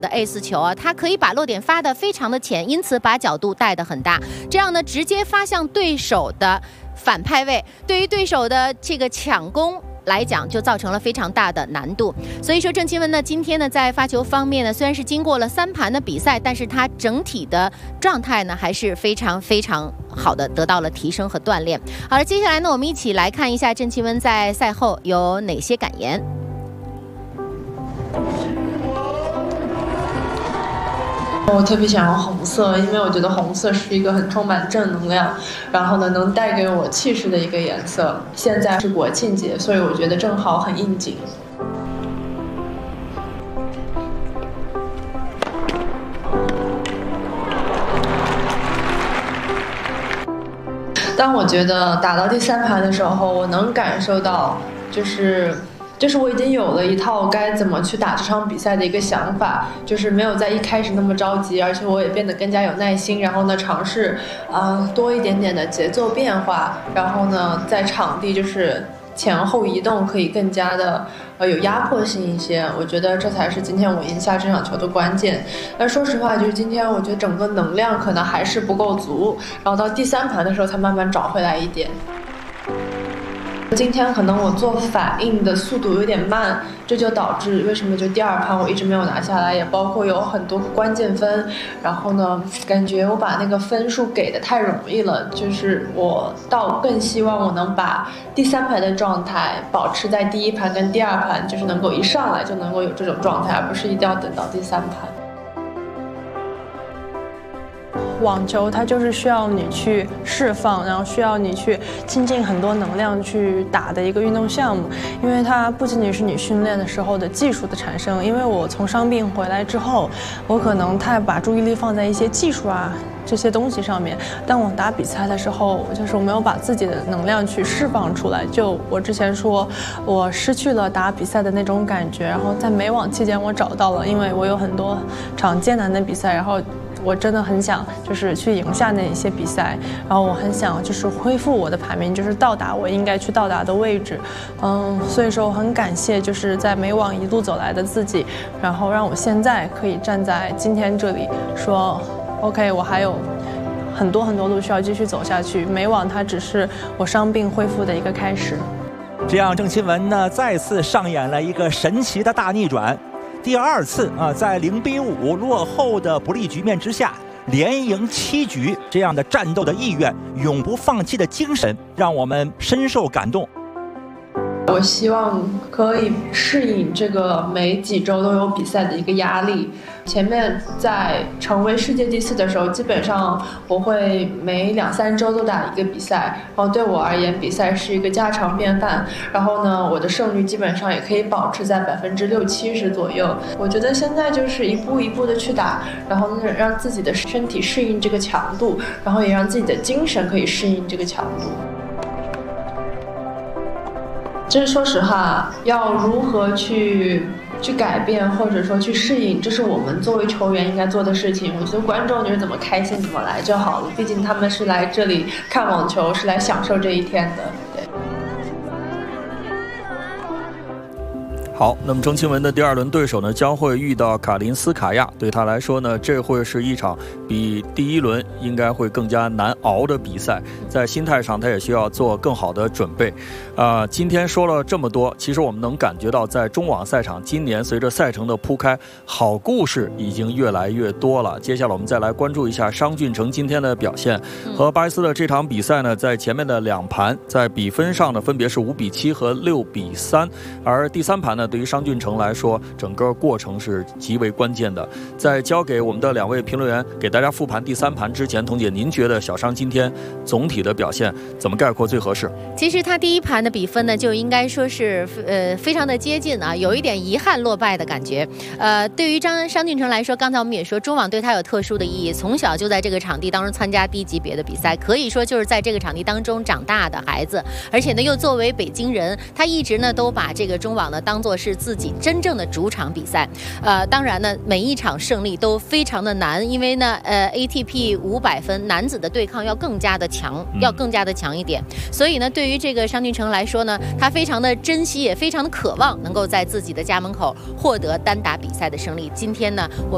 的 A4 球啊，它可以把落点发得非常的浅，因此把角度带得很大，这样呢直接发向对手的反派位，对于对手的这个抢攻来讲，就造成了非常大的难度。所以说，郑钦文呢，今天呢在发球方面呢，虽然是经过了3盘的比赛，但是他整体的状态呢还是非常好的，得到了提升和锻炼。好了，接下来呢，我们一起来看一下郑钦文在赛后有哪些感言。 我特别想要红色，因为我觉得红色是一个很充满正能量，然后呢能带给我气势的一个颜色。现在是国庆节，所以我觉得正好很应景。当我觉得打到第3盘的时候，我能感受到就是我已经有了一套该怎么去打这场比赛的一个想法，就是没有在一开始那么着急，而且我也变得更加有耐心，然后呢尝试多一点点的节奏变化，然后呢在场地就是前后移动可以更加的有压迫性一些。我觉得这才是今天我赢下这场球的关键。但说实话，就是今天我觉得整个能量可能还是不够足，然后到第3盘的时候才慢慢找回来一点。今天可能我做反应的速度有点慢，这就导致为什么就第2盘我一直没有拿下来，也包括有很多关键分，然后呢感觉我把那个分数给的太容易了，就是我更希望我能把第3盘的状态保持在第1盘跟第2盘，就是能够一上来就能够有这种状态，而不是一定要等到第3盘。 网球它就是需要你去释放，然后需要你去倾尽很多能量去打的一个运动项目，因为它不仅仅是你训练的时候的技术的产生。因为我从伤病回来之后，我可能太把注意力放在一些技术这些东西上面，当我打比赛的时候，就是我没有把自己的能量去释放出来。就我之前说，我失去了打比赛的那种感觉，然后在美网期间我找到了，因为我有很多场艰难的比赛，然后我真的很想就是去赢下那一些比赛，然后我很想就是恢复我的排名，就是到达我应该去到达的位置。所以说我很感谢就是在美网一路走来的自己，然后让我现在可以站在今天这里说 OK， 我还有很多路需要继续走下去，美网它只是我伤病恢复的一个开始。 这样郑钦文呢再次上演了一个神奇的大逆转，第2次在0-5落后的不利局面之下，连赢7局，这样的战斗的意愿、永不放弃的精神，让我们深受感动。 我希望可以适应这个每几周都有比赛的一个压力。前面在成为世界第4的时候，基本上我会每2-3周都打一个比赛，然后对我而言，比赛是一个家常便饭。然后呢，我的胜率基本上也可以保持在60-70%左右。我觉得现在就是一步一步的去打，然后呢，让自己的身体适应这个强度，然后也让自己的精神可以适应这个强度。就是说实话，要如何去改变，或者说去适应，这是我们作为球员应该做的事情。我觉得观众就是怎么开心怎么来就好了，毕竟他们是来这里看网球，是来享受这一天的。对。 好，那么郑钦文的第2轮对手呢，将会遇到卡林斯卡娅。对他来说呢，这会是一场比第1轮应该会更加难熬的比赛，在心态上他也需要做更好的准备。今天说了这么多，其实我们能感觉到，在中网赛场，今年随着赛程的铺开，好故事已经越来越多了。接下来我们再来关注一下商俊成今天的表现。和巴伊斯的这场比赛呢，在前面的2盘，在比分上呢，分别是5-7和6-3，而第3盘呢，对于商俊成来说，整个过程是极为关键的。在交给我们的2位评论员给大家复盘第3盘之前，童姐，您觉得小商今天总体的表现怎么概括最合适？ 其实他第1盘的比分呢，就应该说是非常的接近有一点遗憾落败的感觉。对于商俊成来说，刚才我们也说，中网对他有特殊的意义，从小就在这个场地当中参加低级别的比赛，可以说就是在这个场地当中长大的孩子，而且呢又作为北京人，他一直呢都把这个中网呢当作是自己真正的主场比赛。当然呢，每一场胜利都非常的难，因为呢ATP 500分男子的对抗要更加的强一点，所以呢，对于这个商俊成来说呢，他非常的珍惜，也非常的渴望能够在自己的家门口获得单打比赛的胜利。今天呢，我